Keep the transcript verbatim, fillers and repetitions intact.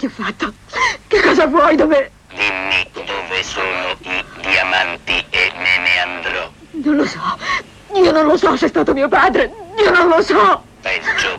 ti ha fatto? Che cosa vuoi? Dove... Dimmi dove sono i diamanti e me ne andrò. Non lo so. Io non lo so se è stato mio padre. Io non lo so. Peggio